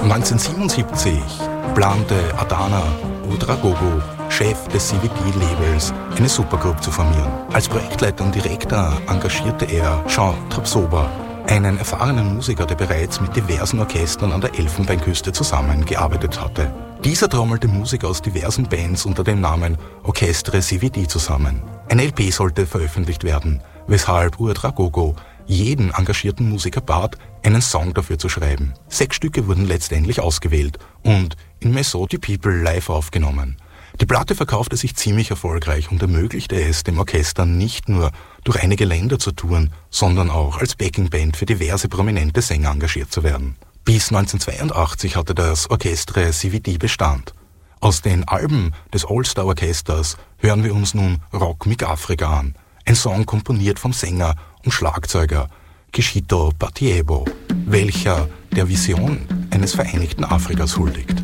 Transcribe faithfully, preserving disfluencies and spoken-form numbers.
neunzehnhundertsiebenundsiebzig plante Adana Ouedraogo, Chef des C V D-Labels, eine Supergroup zu formieren. Als Projektleiter und Direktor engagierte er Jean Trapsoba, einen erfahrenen Musiker, der bereits mit diversen Orchestern an der Elfenbeinküste zusammengearbeitet hatte. Dieser trommelte Musiker aus diversen Bands unter dem Namen Orchestre C V D zusammen. Ein L P sollte veröffentlicht werden, weshalb Ouedraogo jeden engagierten Musiker bat, einen Song dafür zu schreiben. Sechs Stücke wurden letztendlich ausgewählt und in Maison du People live aufgenommen. Die Platte verkaufte sich ziemlich erfolgreich und ermöglichte es dem Orchester nicht nur durch einige Länder zu touren, sondern auch als Backingband für diverse prominente Sänger engagiert zu werden. Bis neunzehnhundertzweiundachtzig hatte das Orchestre C V D Bestand. Aus den Alben des All-Star-Orchesters hören wir uns nun Rock mit Afrika an. Ein Song komponiert vom Sänger und Schlagzeuger Kishito Patiebo, welcher der Vision eines vereinigten Afrikas huldigt.